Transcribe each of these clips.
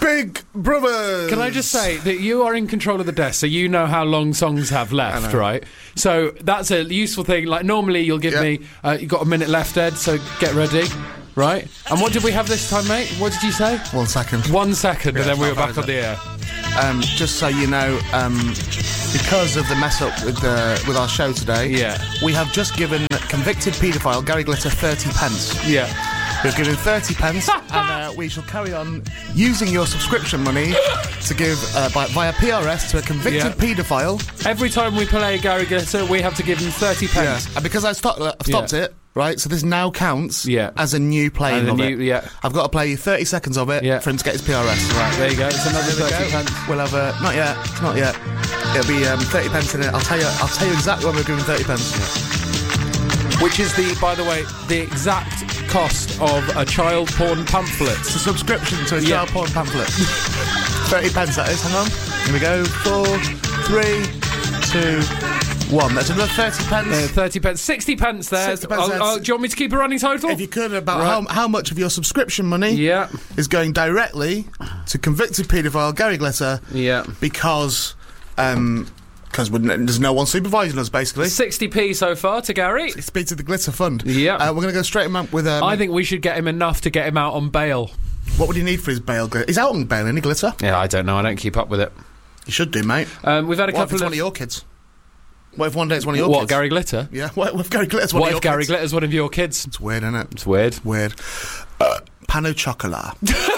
Big Brothers. Can I just say that you are in control of the desk, so you know how long songs have left, right? So that's a useful thing. Like, normally you'll give me, you've got a minute left, Ed, so get ready, right? And what did we have this time, mate? What did you say? 1 second. 1 second, and then we were back on the air. Just so you know, because of the mess up with our show today, we have just given convicted paedophile Gary Glitter 30 pence. Yeah. We've given 30 pence, and we shall carry on using your subscription money to give via PRS to a convicted paedophile. Every time we play Gary Glitter, we have to give him 30 pence. Yeah. And because I've stopped it, right, so this now counts as a new playing of it. Yeah. I've got to play you 30 seconds of it for him to get his PRS. Right, there you go. It's another 30 pence. We'll have not yet. It'll be 30 pence in it. I'll tell you exactly when we're giving 30 pence. Which is by the way, the exact cost of a child porn pamphlet. It's a subscription to a child porn pamphlet. 30 pence that is. Hang on. Here we go. 4, 3, 2, 1. That's another 30 pence. 30 pence. 60 pence there. 60 pence do you want me to keep a running total? If you could, about how much of your subscription money is going directly to convicted paedophile Gary Glitter. Yeah. Because there's no one supervising us, basically. 60p so far to Gary. 60p to the Glitter Fund. Yeah. We're going to go straight in with... I think we should get him enough to get him out on bail. What would he need for his bail? He's out on bail, isn't he, Glitter? Yeah, I don't know. I don't keep up with it. You should do, mate. We've had a couple if it's one of your kids? What if one day it's one of your kids? What, Gary Glitter? Yeah, what if Gary Glitter's one of your kids? What if Gary Glitter's one of your kids? It's weird, isn't it? It's weird. Weird. Pano Chocolat.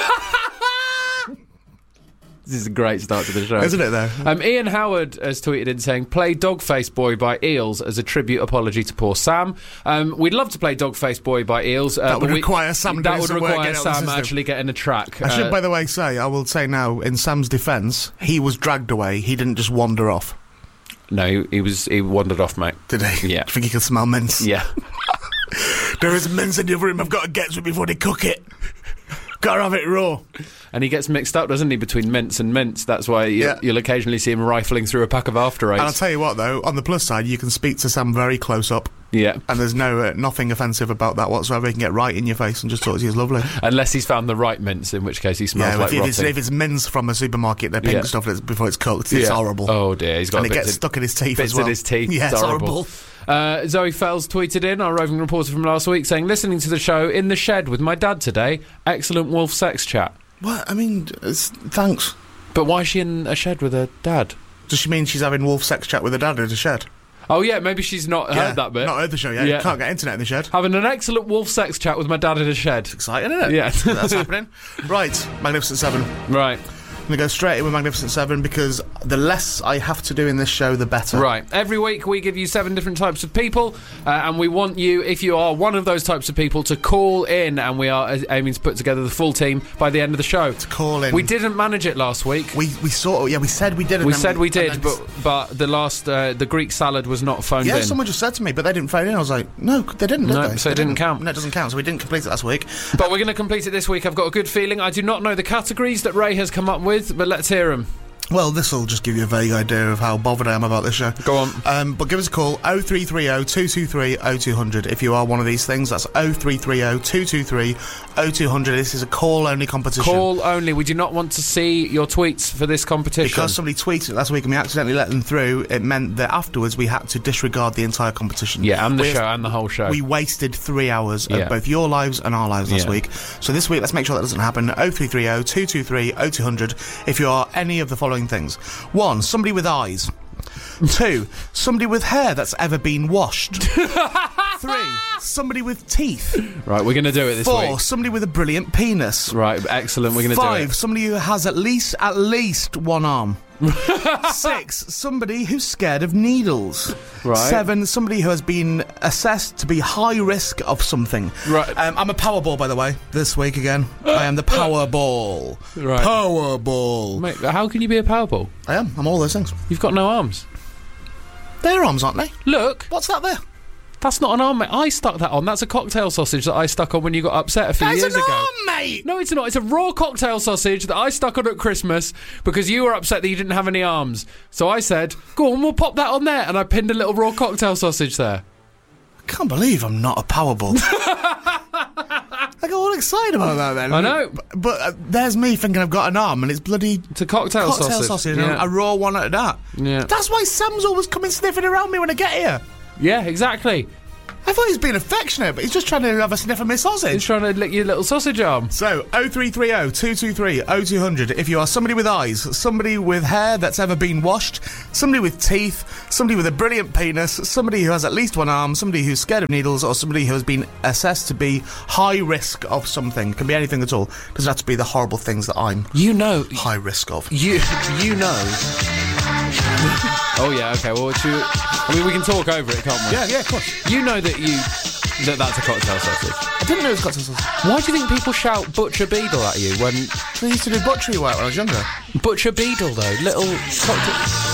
This is a great start to the show. Isn't it, though? Ian Howard has tweeted in saying, play Dogface Boy by Eels as a tribute apology to poor Sam. We'd love to play Dogface Boy by Eels. That would require Sam That would require Sam actually getting a track. I should, by the way, I will say now, in Sam's defence, he was dragged away. He didn't just wander off. No, he wandered off, mate. Did he? Yeah. I think he can smell mince. Yeah. There is mince in the other room. I've got to get to it before they cook it. Gotta have it raw. And he gets mixed up, doesn't he, between mince and mince. That's why you'll occasionally see him rifling through a pack of After Eights. And I'll tell you what, though, on the plus side, you can speak to Sam very close up. Yeah. And there's nothing offensive about that whatsoever. He can get right in your face and just talk to you. It's lovely. Unless he's found the right mince, in which case he smells like rotting. If it's mince from a supermarket, they're pink stuff before it's cooked. It's horrible. Oh, dear. He's got it gets stuck in his teeth as well. Bits in his teeth. Yeah, it's horrible. Zoe Fells tweeted in, our roving reporter from last week, saying, listening to the show in the shed with my dad today. Excellent wolf sex chat. What? I mean, thanks. But why is she in a shed with her dad? Does she mean she's having wolf sex chat with her dad in a shed? Oh, yeah, maybe she's not heard that bit. Not heard the show yet. You can't get internet in the shed. Having an excellent wolf sex chat with my dad in a shed. It's exciting, isn't it? Yeah. That's happening. Right, Magnificent Seven. Right. I'm going to go straight in with Magnificent Seven because the less I have to do in this show, the better. Right. Every week we give you 7 different types of people, and we want you, if you are one of those types of people, to call in, and we are aiming to put together the full team by the end of the show. To call in. We didn't manage it last week. We said we did. We said we did, but the last, the Greek salad was not phoned in. Yeah, someone just said to me, but they didn't phone in. I was like, no, they didn't, did they? So it didn't count. No, it doesn't count, so we didn't complete it last week. But we're going to complete it this week. I've got a good feeling. I do not know the categories that Ray has come up with, but let's hear them. Well, this will just give you a vague idea of how bothered I am about this show. Go on. But give us a call, 0330 223 0200. If you are one of these things, that's 0330 223 0200. This is a call-only competition. Call only. We do not want to see your tweets for this competition. Because somebody tweeted it last week and we accidentally let them through, it meant that afterwards we had to disregard the entire competition. Yeah, and the show, and the whole show. We wasted 3 hours of both your lives and our lives last week. So this week, let's make sure that doesn't happen. 0330 223 0200 if you are any of the following things. 1, somebody with eyes. 2, somebody with hair that's ever been washed. 3, somebody with teeth. Right, we're going to do it this week. 4, somebody with a brilliant penis. Right, excellent, we're going to do it. 5, somebody who has at least one arm. 6, somebody who's scared of needles. Right. 7, somebody who has been assessed to be high risk of something. Right. I'm a Powerball, by the way, this week again. I am the Powerball. Right. Powerball. Mate, how can you be a Powerball? I am. I'm all those things. You've got no arms. They're arms, aren't they? Look. What's that there? That's not an arm, mate. I stuck that on. That's a cocktail sausage that I stuck on when you got upset a few years ago. That's an arm, mate! No, it's not. It's a raw cocktail sausage that I stuck on at Christmas because you were upset that you didn't have any arms. So I said, go on, we'll pop that on there. And I pinned a little raw cocktail sausage there. I can't believe I'm not a Powerball. I got all excited about that then. I know. But there's me thinking I've got an arm and it's bloody... It's a cocktail sausage. Yeah. A raw one at that. Yeah. That's why Sam's always coming sniffing around me when I get here. Yeah, exactly. I thought he was being affectionate, but he's just trying to have a sniff of my sausage. He's trying to lick your little sausage arm. So, 0330 223 0200. If you are somebody with eyes, somebody with hair that's ever been washed, somebody with teeth, somebody with a brilliant penis, somebody who has at least one arm, somebody who's scared of needles, or somebody who has been assessed to be high risk of something. Can be anything at all. Doesn't have to be the horrible things that I'm high risk of. You know. Oh, yeah, okay, well, we can talk over it, can't we? Yeah, of course. You know that's a cocktail sausage. I didn't know it was cocktail sausage. Why do you think people shout Butcher Beadle at you when... They used to do butchery work when I was younger. Butcher Beadle, though, little cocktail...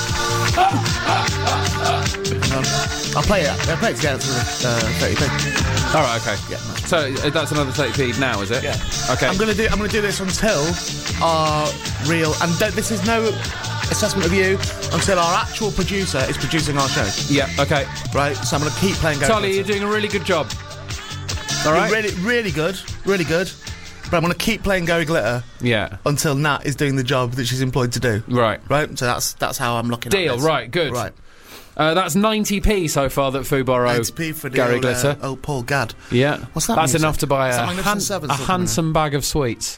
I'll play it together for 30p. All right, okay. Yeah. Nice. So that's another 30p now, is it? Yeah. Okay. I'm gonna do this until our real... And this is no assessment of you until our actual producer is producing our show. Yeah, okay. Right, so I'm going to keep playing Gary Tolly, Glitter. you're doing a really good job. All right? Really, really good. Really good. But I'm going to keep playing Gary Glitter until Nat is doing the job that she's employed to do. Right. Right, so that's how I'm looking at this. Deal, right, good. Right. That's 90p so far that Fubar owe 90p for Gary Glitter. Paul Gadd. Yeah. What's that That's mean? enough to buy a handsome bag of sweets.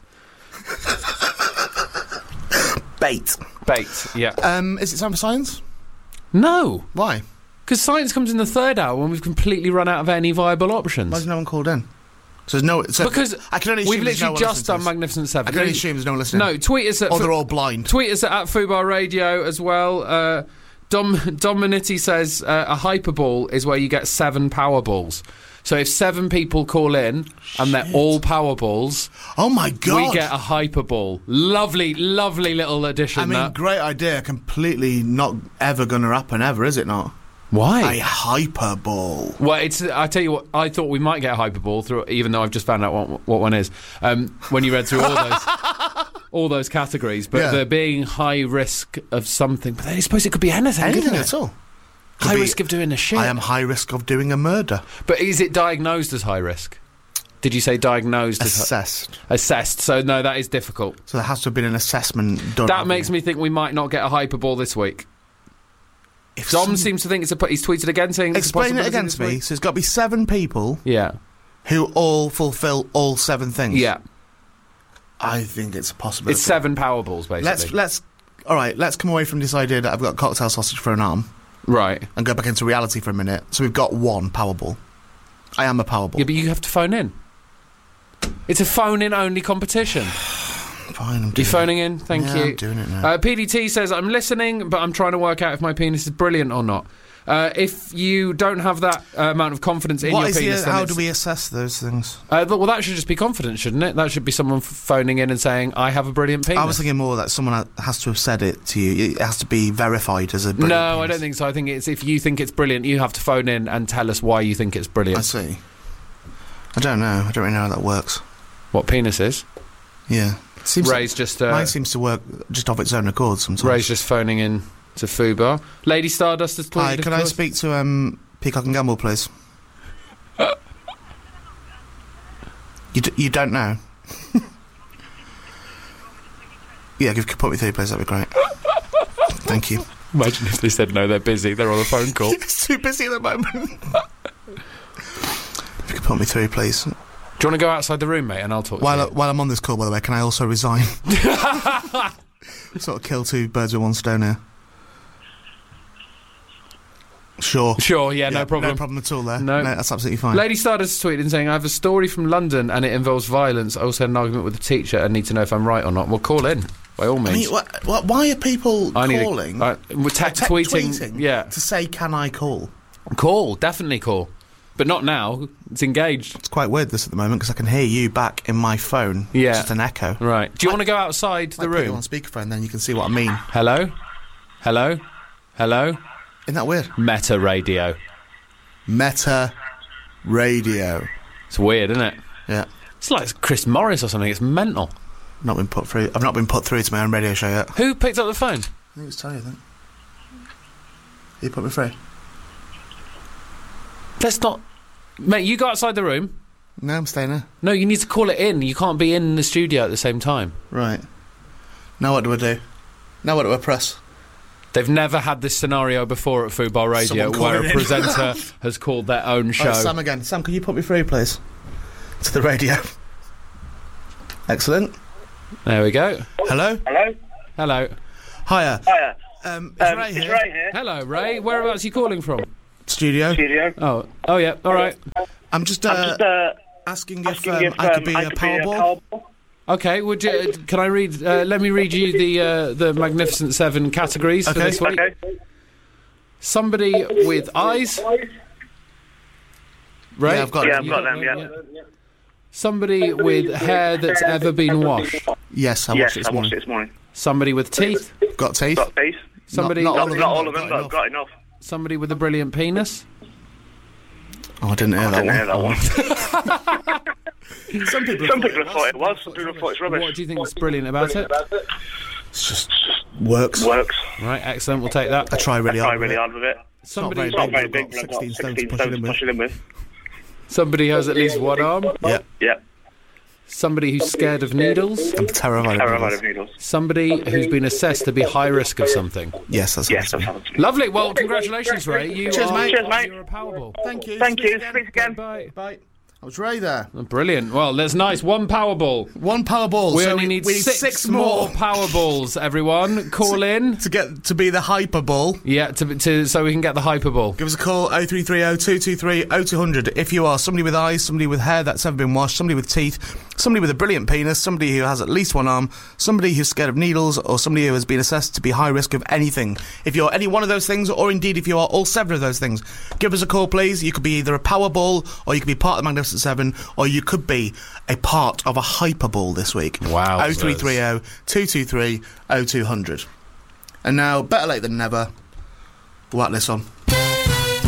Bait, yeah. Is it time for science? No. Why? Because science comes in the third hour when we've completely run out of any viable options. Why has no one called in? Because I can only assume we've literally just done Magnificent Seven. I can only assume there's no one listening. No, tweet us at... Or they're all blind. Tweet us at Fubar Radio as well. Dominitti says a hyperball is where you get 7 Powerballs. So if 7 people call in and they're all Powerballs... Oh, my God! We get a hyperball. Lovely, lovely little addition, I mean, great idea. Completely not ever going to happen ever, is it not? Why? A hyperball. Well, I tell you what, I thought we might get a hyperball through, even though I've just found out what one is. When you read through all those categories, but they're being high risk of something. But I suppose it could be anything. Anything at all. High risk of doing a shit. I am high risk of doing a murder. But is it diagnosed as high risk? Did you say diagnosed? Assessed. Assessed. So no, that is difficult. So there has to have been an assessment done. That makes me think we might not get a hyperball this week. If Dom seems to think he's tweeted again saying... Explain it again to me. So it's got to be 7 people... Yeah. ...who all fulfil all 7 things. Yeah. I think it's a possibility. It's 7 Powerballs, basically. Let's come away from this idea that I've got cocktail sausage for an arm. Right. And go back into reality for a minute. So we've got 1 Powerball. I am a Powerball. Yeah, but you have to phone in. It's a phone-in only competition. Fine, You're phoning in? Thank you. I'm doing it now. PDT says, I'm listening, but I'm trying to work out if my penis is brilliant or not. If you don't have that amount of confidence in your penis... How do we assess those things? Well, that should just be confidence, shouldn't it? That should be someone phoning in and saying, I have a brilliant penis. I was thinking more that someone has to have said it to you. It has to be verified as a brilliant penis. I don't think so. I think it's if you think it's brilliant, you have to phone in and tell us why you think it's brilliant. I see. I don't know. I don't really know how that works. What penis is? Yeah. Mine seems to work just off its own accord sometimes. Ray's just phoning in to Fubar. Lady Stardust has tweeted. Hi, can I speak to Peacock and Gamble, please? You don't know? Yeah, put me through, please. That'd be great. Thank you. Imagine if they said no, they're busy. They're on a phone call. It's too busy at the moment. If you could put me through, please. Do you want to go outside the room, mate, and I'll talk to you? While I'm on this call, by the way, can I also resign? Sort of kill 2 birds with 1 stone here. Sure, yeah, no problem. No problem at all there. No, that's absolutely fine. Lady Stardust tweeted in saying, I have a story from London and it involves violence. I also had an argument with the teacher and need to know if I'm right or not. Well, call in, by all means. I mean, why are people calling? Tweeting, yeah. To say, can I call? Call, definitely call. But not now. It's engaged. It's quite weird this at the moment because I can hear you back in my phone. Yeah. Just an echo. Right. Do you want to go outside the room? Put you on speakerphone, then you can see what I mean. Hello? Hello? Hello? Isn't that weird? Meta Radio. Meta Radio. It's weird, isn't it? Yeah. It's like Chris Morris or something. It's mental. I've not been put through to my own radio show yet. Who picked up the phone? I think it was Tony, I think. He put me through. Let's not... Mate, you go outside the room. No, I'm staying here. No, you need to call it in. You can't be in the studio at the same time. Right. Now what do I do? Now what do I press? They've never had this scenario before at Fubar Radio where a presenter has called their own show. Sam again. Sam, can you put me through, please? To the radio. Excellent. There we go. Hello? Hello? Hello. Hiya. Hiya. Is Ray here? Ray here. Hello, Ray. Whereabouts are you calling from? Studio. Oh yeah, all right. I'm just asking if I could be a Powerball. Okay, would you? Can I read? Let me read you the Magnificent Seven categories for this week. Okay. Somebody with eyes. Right? Yeah, I've got them. Yeah. Somebody with hair that's ever been washed. Yes, I watched it this morning. Somebody with teeth. Got teeth. Somebody. Not all of them, but I've got enough. Somebody with a brilliant penis. Oh, I didn't hear that one. Some people have thought it was. Some people have thought it's rubbish. What do you think is brilliant about it? It's just works. Right, excellent. We'll take that. I try really hard with it. Somebody it's not very big. 16 stones to push it in with. Somebody has at least one arm. Yeah. Somebody who's scared of needles. I'm terrified of needles. Somebody who's been assessed to be high risk of something. Yes, that's lovely. Well, congratulations, Ray. Cheers, mate. You're a Powerball. Thank you. Speak again. Bye. I was Ray there. Brilliant. Well, that's nice. One Powerball. One Powerball. We so only need we six more Powerballs, everyone. Call in. To be the Hyperball. Yeah, so we can get the Hyperball. Give us a call, 0330 223 0200. If you are somebody with eyes, somebody with hair that's ever been washed, somebody with teeth, somebody with a brilliant penis, somebody who has at least one arm, somebody who's scared of needles, or somebody who has been assessed to be high risk of anything. If you're any one of those things, or indeed if you are all seven of those things, give us a call, please. You could be either a Powerball, or you could be part of the Magnificent Seven, or you could be a part of a Hyperball this week. Wow. 0330 223 0200. And now, better late than never, whack this on.